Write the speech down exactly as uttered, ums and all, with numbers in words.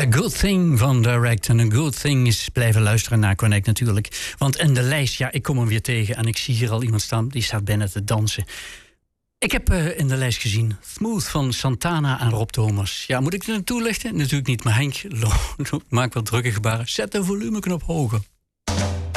A Good Thing van Direct. En een good thing is blijven luisteren naar Connect natuurlijk. Want in de lijst, ja, ik kom hem weer tegen. En ik zie hier al iemand staan, die staat bijna te dansen. Ik heb uh, in de lijst gezien Smooth van Santana en Rob Thomas. Ja, moet ik het toelichten? Natuurlijk niet, maar Henk maak wat drukke gebaren. Zet de volumeknop hoger.